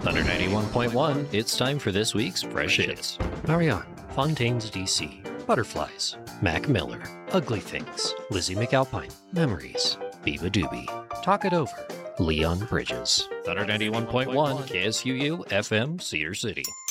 Thunder 91.1, it's time for this week's Fresh Hits. Marianne, Fontaine's DC, Butterflies, Mac Miller, Ugly Things, Lizzie McAlpine, Memories, Biba Doobie, Talk It Over, Leon Bridges. Thunder 91.1, KSUU, FM, Cedar City.